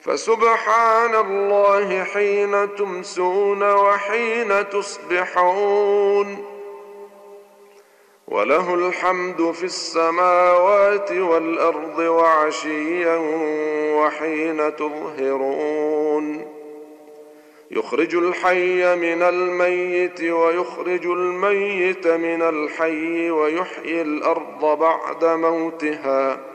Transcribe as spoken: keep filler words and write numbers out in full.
فسبحان الله حين تمسون وحين تصبحون وله الحمد في السماوات والأرض وعشيا وحين تظهرون يخرج الحي من الميت ويخرج الميت من الحي ويحيي الأرض بعد موتها